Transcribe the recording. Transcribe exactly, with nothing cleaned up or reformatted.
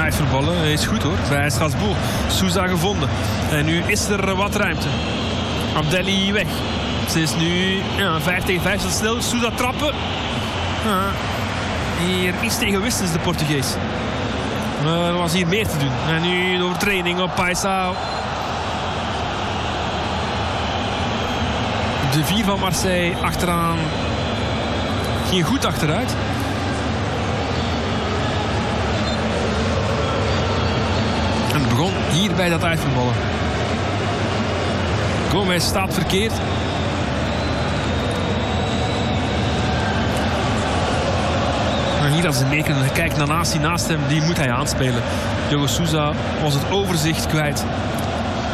uitverballen. Hij is goed hoor, bij Strasbourg. Sousa gevonden. En nu is er wat ruimte. Abdelli weg. Ze is nu ja, vijf tegen vijf, zo snel. Sousa trappen. Ja, hier iets egoïst is de Portugees. Uh, er was hier meer te doen. En nu de overtreding op Paisao. De vier van Marseille achteraan. Ging goed achteruit. En het begon hier bij dat uitverballen. Gomez staat verkeerd. En hier als ze mee kunnen kijken naar naast die naast hem, die moet hij aanspelen. Diogo Sousa was het overzicht kwijt.